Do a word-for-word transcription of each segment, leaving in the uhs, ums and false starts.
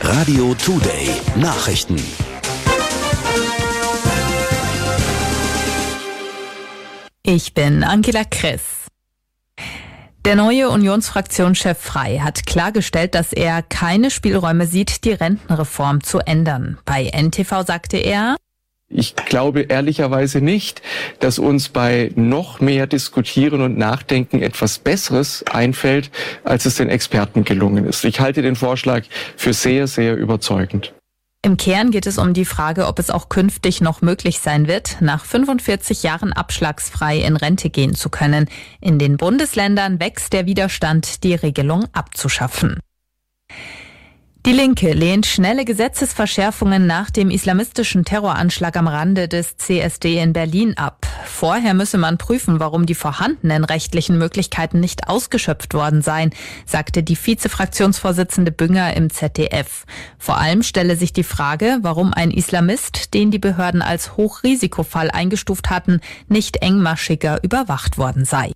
Radio Today Nachrichten. Ich bin Angela Kress. Der neue Unionsfraktionschef Frey hat klargestellt, dass er keine Spielräume sieht, die Rentenreform zu ändern. Bei N T V sagte er: Ich glaube ehrlicherweise nicht, dass uns bei noch mehr Diskutieren und Nachdenken etwas Besseres einfällt, als es den Experten gelungen ist. Ich halte den Vorschlag für sehr, sehr überzeugend. Im Kern geht es um die Frage, ob es auch künftig noch möglich sein wird, nach fünfundvierzig Jahren abschlagsfrei in Rente gehen zu können. In den Bundesländern wächst der Widerstand, die Regelung abzuschaffen. Die Linke lehnt schnelle Gesetzesverschärfungen nach dem islamistischen Terroranschlag am Rande des C S D in Berlin ab. Vorher müsse man prüfen, warum die vorhandenen rechtlichen Möglichkeiten nicht ausgeschöpft worden seien, sagte die Vizefraktionsvorsitzende Bünger im Z D F. Vor allem stelle sich die Frage, warum ein Islamist, den die Behörden als Hochrisikofall eingestuft hatten, nicht engmaschiger überwacht worden sei.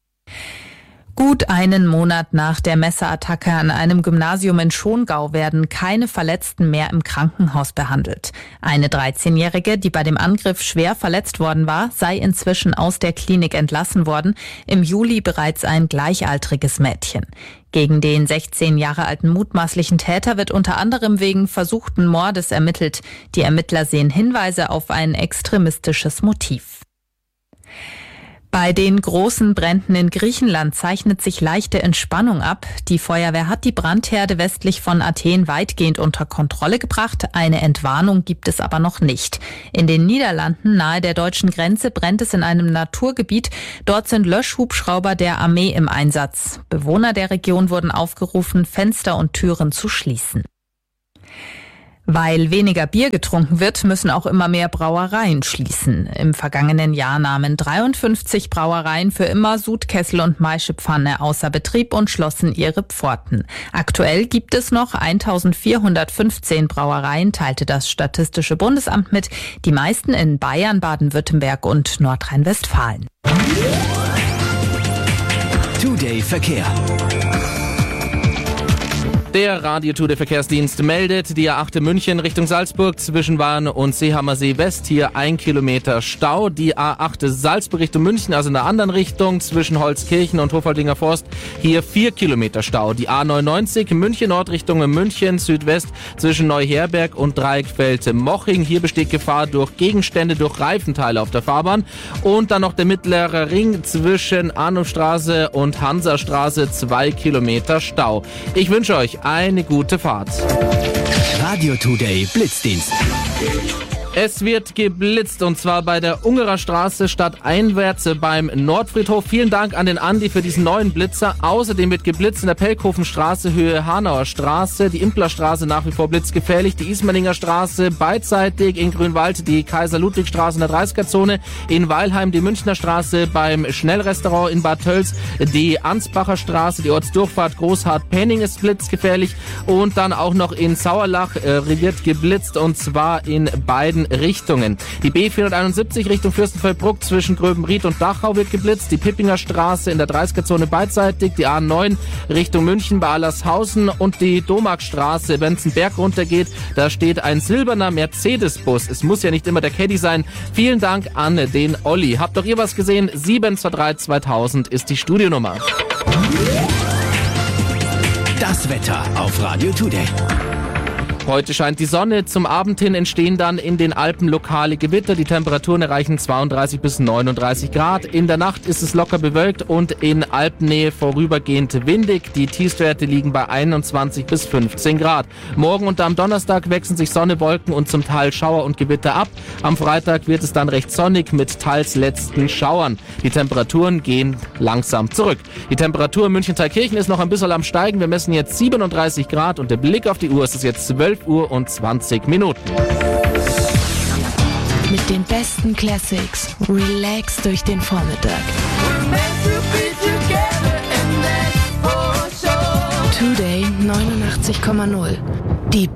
Gut einen Monat nach der Messerattacke an einem Gymnasium in Schongau werden keine Verletzten mehr im Krankenhaus behandelt. Eine dreizehnjährige, die bei dem Angriff schwer verletzt worden war, sei inzwischen aus der Klinik entlassen worden. Im Juli bereits ein gleichaltriges Mädchen. Gegen den sechzehn Jahre alten mutmaßlichen Täter wird unter anderem wegen versuchten Mordes ermittelt. Die Ermittler sehen Hinweise auf ein extremistisches Motiv. Bei den großen Bränden in Griechenland zeichnet sich leichte Entspannung ab. Die Feuerwehr hat die Brandherde westlich von Athen weitgehend unter Kontrolle gebracht. Eine Entwarnung gibt es aber noch nicht. In den Niederlanden nahe der deutschen Grenze brennt es in einem Naturgebiet. Dort sind Löschhubschrauber der Armee im Einsatz. Bewohner der Region wurden aufgerufen, Fenster und Türen zu schließen. Weil weniger Bier getrunken wird, müssen auch immer mehr Brauereien schließen. Im vergangenen Jahr nahmen dreiundfünfzig Brauereien für immer Sudkessel und Maischepfanne außer Betrieb und schlossen ihre Pforten. Aktuell gibt es noch eintausendvierhundertfünfzehn Brauereien, teilte das Statistische Bundesamt mit, die meisten in Bayern, Baden-Württemberg und Nordrhein-Westfalen. Today Verkehr. Der Radio Today Verkehrsdienst meldet, die A acht in München Richtung Salzburg zwischen Wahn und Seehammersee West, hier ein Kilometer Stau. Die A acht Salzburg Richtung München, also in der anderen Richtung zwischen Holzkirchen und Hofaldinger Forst, hier vier Kilometer Stau. Die A neunundneunzig München Nord Richtung München Südwest zwischen Neuherberg und Dreieckfeld-Moching. Hier besteht Gefahr durch Gegenstände, durch Reifenteile auf der Fahrbahn. Und dann noch der mittlere Ring zwischen Arnulfstraße und Hansastraße, zwei Kilometer Stau. Ich wünsche euch eine gute Fahrt. Radio Today Blitzdienst. Es wird geblitzt und zwar bei der Ungerer Straße stadteinwärts beim Nordfriedhof. Vielen Dank an den Andi für diesen neuen Blitzer. Außerdem wird geblitzt in der Pelkhofenstraße, Höhe Hanauer Straße, die Implerstraße nach wie vor blitzgefährlich, die Ismaninger Straße beidseitig, in Grünwald die Kaiser-Ludwig-Straße in der dreißiger-Zone, in Weilheim die Münchner Straße beim Schnellrestaurant in Bad Tölz, die Ansbacher Straße, die Ortsdurchfahrt Großhardt-Penning ist blitzgefährlich und dann auch noch in Sauerlach äh, wird geblitzt und zwar in beiden Richtungen. Die B vierhunderteinundsiebzig Richtung Fürstenfeldbruck zwischen Gröbenried und Dachau wird geblitzt, die Pippinger Straße in der dreißiger-Zone beidseitig, die A neun Richtung München bei Allershausen und die Domarkstraße, wenn es einen Berg runtergeht, da steht ein silberner Mercedes-Bus. Es muss ja nicht immer der Caddy sein. Vielen Dank an den Olli. Habt doch ihr was gesehen? sieben zwei drei zweitausend ist die Studionummer. Das Wetter auf Radio Today. Heute scheint die Sonne, zum Abend hin entstehen dann in den Alpen lokale Gewitter. Die Temperaturen erreichen zweiunddreißig bis neununddreißig Grad. In der Nacht ist es locker bewölkt und in Alpennähe vorübergehend windig. Die Tiefstwerte liegen bei einundzwanzig bis fünfzehn Grad. Morgen und am Donnerstag wechseln sich Sonne, Wolken und zum Teil Schauer und Gewitter ab. Am Freitag wird es dann recht sonnig mit teils letzten Schauern. Die Temperaturen gehen langsam zurück. Die Temperatur in München-Thalkirchen ist noch ein bisschen am Steigen. Wir messen jetzt siebenunddreißig Grad und der Blick auf die Uhr ist es jetzt zwölf Uhr und zwanzig Minuten. Mit den besten Classics relax durch den Vormittag. Today neunundachtzig Komma null.